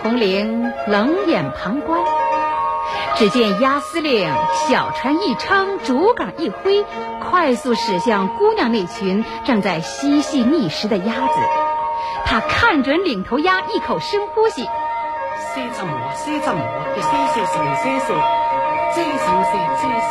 红绫冷眼旁观。只见押司令小船一撑，竹竿一挥，快速驶向姑娘那群正在嬉戏觅食的鸭子。他看准领头鸭，一口深呼吸， 些浸我，些浸我，嘅些些些些些，遮上些遮